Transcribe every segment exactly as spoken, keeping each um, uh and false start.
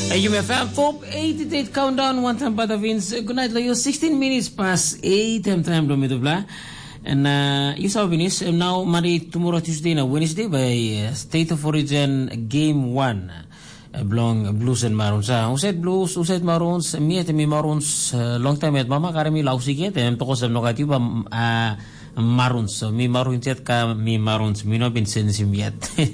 Hey, you may have top eighty-eight countdown one time by the Vince. Good night, Layo. sixteen minutes past eight time time lo mito bla. And uh, you saw Vince. Now Monday, tomorrow Tuesday na Wednesday by uh, State of Origin Game One. Uh, belong Blues and Maroons. Uh, who said Blues? Who said Maroons? Me at me Maroons. Uh, long time at Mama karami lausiket. And toko sa mga tiba uh, Maroons. So mi Maroons yet ka mi Maroons. Mi no binsensim yet.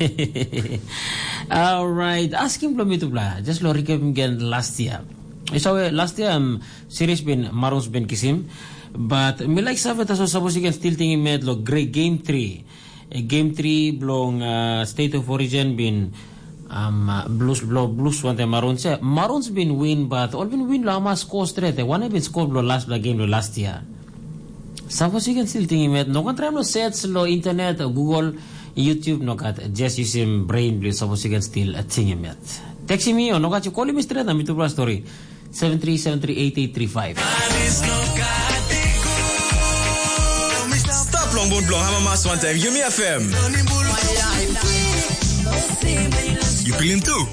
All right. Ask him bla mito bla. Just lo recap again last year. So uh, last year um, series bin Maroons bin kisim. But me like sabi taso suppose you can still thinking med lo great game three. Uh, game three belong uh, State of Origin bin um uh, Blues blow Blues one time Maroons. Yeah, Maroons been win but all been win lama score straight. Uh, one have been scored lo last lo game lo last year. Suppose you can still think met no can try no sets lo internet or Google YouTube no kat just use him brain please suppose you can still uh, think met. Text me or no kat you call me straight na mito bra story seven three seven three eight eight three five. Stop long boat long hammer mass one time give me F M. You feeling too?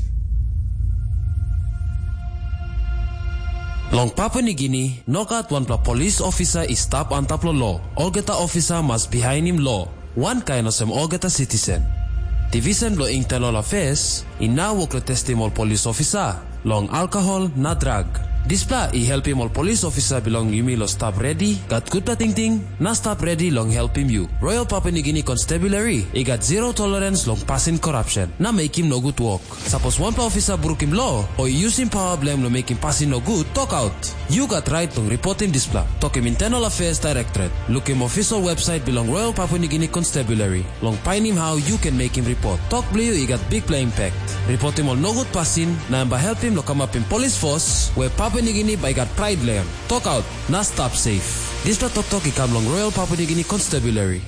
Long Papua New Guinea, nokat one pla police officer is stop on top law. All geta officer must behind him law. One kind of some all geta citizen. Division lo internal affairs, in now work lo testimol police officer. Long alcohol, na drug. Displa I help him all police officer belong yumi lo stop ready. Got good pa ting ting, na stop ready long help him you. Royal Papua New Guinea Constabulary, I got zero tolerance long passing corruption. Na make him no good work. Suppose one pa officer broke him law, or use him power blame lo make him passing no good, talk out. You got right long report him displa. Talk him internal affairs directorate. Look him official website belong Royal Papua New Guinea Constabulary. Long find him how you can make him report. Talk blue I got big play impact. Report him all no good passing, na ba help him lo come up in police force, where Papua New Guinea by got pride land. Talk out, na stop safe. This la talk talk ikam long Royal Papua New Guinea Constabulary.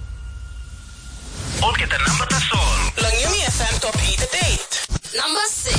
All get the number to solve. Lang Yumi F M top eighty-eight. Number six.